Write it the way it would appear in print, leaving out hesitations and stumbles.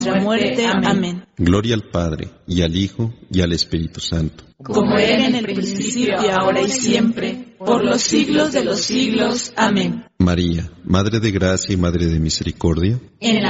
muerte. Amén. Gloria al Padre, y al Hijo, y al Espíritu Santo. Como era en el principio, ahora y siempre, por los siglos de los siglos. Amén. María, Madre de Gracia y Madre de Misericordia, En la